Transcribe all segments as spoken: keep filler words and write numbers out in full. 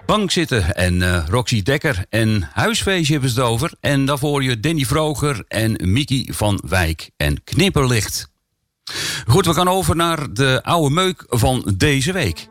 Bankzitten en uh, Roxy Dekker en Huisfeestje hebben ze het over. En daarvoor je Danny Vroger en Mickey van Wijk en Knipperlicht. Goed, we gaan over naar de oude meuk van deze week.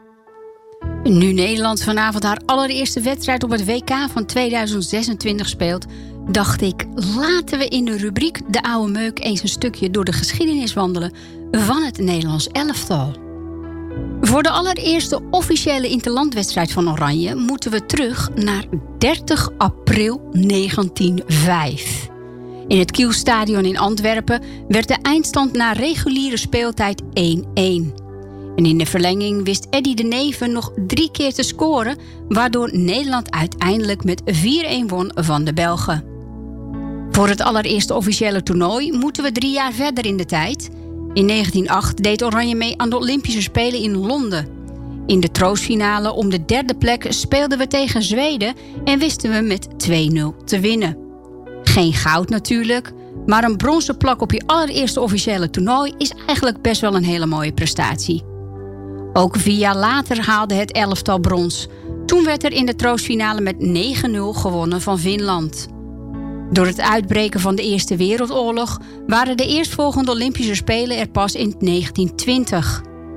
Nu Nederland vanavond haar allereerste wedstrijd op het W K van tweeduizend zesentwintig speelt, dacht ik, laten we in de rubriek De Oude Meuk eens een stukje door de geschiedenis wandelen van het Nederlands elftal. Voor de allereerste officiële interlandwedstrijd van Oranje moeten we terug naar dertig april negentien vijf. In het Kielstadion in Antwerpen werd de eindstand na reguliere speeltijd één-één. En in de verlenging wist Eddy de Neve nog drie keer te scoren, waardoor Nederland uiteindelijk met vier-één won van de Belgen. Voor het allereerste officiële toernooi moeten we drie jaar verder in de tijd. In negentien acht deed Oranje mee aan de Olympische Spelen in Londen. In de troostfinale om de derde plek speelden we tegen Zweden en wisten we met twee-nul te winnen. Geen goud natuurlijk, maar een bronzen plak op je allereerste officiële toernooi is eigenlijk best wel een hele mooie prestatie. Ook vier jaar later haalde het elftal brons. Toen werd er in de troostfinale met negen-nul gewonnen van Finland. Door het uitbreken van de Eerste Wereldoorlog waren de eerstvolgende Olympische Spelen er pas in negentien twintig.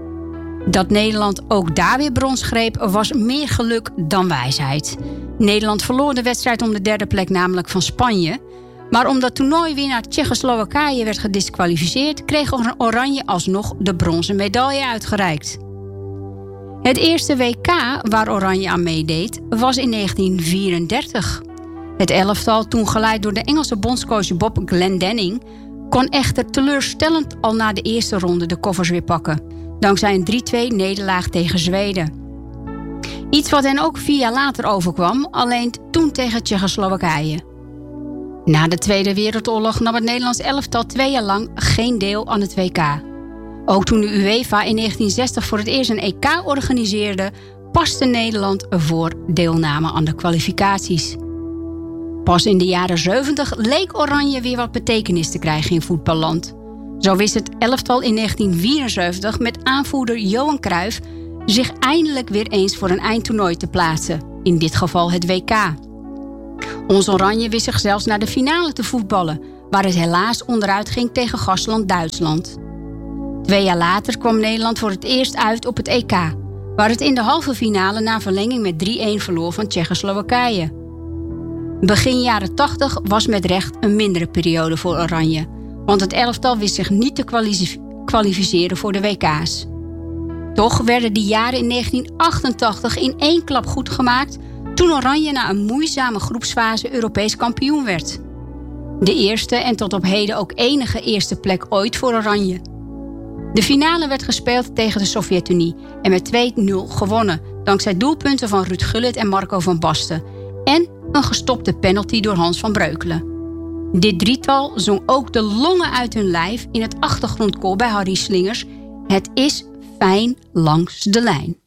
Dat Nederland ook daar weer brons greep was meer geluk dan wijsheid. Nederland verloor de wedstrijd om de derde plek namelijk van Spanje. Maar omdat toernooiwinnaar Tsjechoslowakije werd gediskwalificeerd, kreeg Oranje alsnog de bronzen medaille uitgereikt. Het eerste W K waar Oranje aan meedeed was in negentien vierendertig. Het elftal, toen geleid door de Engelse bondscoach Bob Glendenning, kon echter teleurstellend al na de eerste ronde de koffers weer pakken, dankzij een drie-twee nederlaag tegen Zweden. Iets wat hen ook vier jaar later overkwam, alleen toen tegen Tsjechoslowakije. Na de Tweede Wereldoorlog nam het Nederlands elftal twee jaar lang geen deel aan het W K. Ook toen de UEFA in negentien zestig voor het eerst een E K organiseerde, paste Nederland voor deelname aan de kwalificaties. Pas in de jaren zeventig leek Oranje weer wat betekenis te krijgen in voetballand. Zo wist het elftal in negentien vierenzeventig met aanvoerder Johan Cruijff zich eindelijk weer eens voor een eindtoernooi te plaatsen, in dit geval het W K. Ons Oranje wist zich zelfs naar de finale te voetballen, waar het helaas onderuit ging tegen gastland Duitsland. Twee jaar later kwam Nederland voor het eerst uit op het E K, waar het in de halve finale na verlenging met drie-één verloor van Tsjechoslowakije. Begin jaren tachtig was met recht een mindere periode voor Oranje, want het elftal wist zich niet te kwalif- kwalificeren voor de W K's. Toch werden die jaren in negentien achtentachtig in één klap goed gemaakt toen Oranje na een moeizame groepsfase Europees kampioen werd. De eerste en tot op heden ook enige eerste plek ooit voor Oranje. De finale werd gespeeld tegen de Sovjet-Unie en met twee-nul gewonnen, dankzij doelpunten van Ruud Gullit en Marco van Basten en een gestopte penalty door Hans van Breukelen. Dit drietal zong ook de longen uit hun lijf in het achtergrondkoor bij Harry Slingers. Het is fijn langs de lijn.